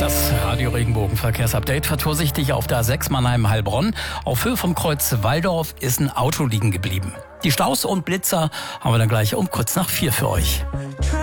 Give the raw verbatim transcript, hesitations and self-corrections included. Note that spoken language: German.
Das Radio Regenbogen Verkehrsupdate. Fahr vorsichtig auf der A sechs Mannheim-Heilbronn. Auf Höhe vom Kreuz Walldorf ist ein Auto liegen geblieben. Die Staus und Blitzer haben wir dann gleich um kurz nach vier für euch.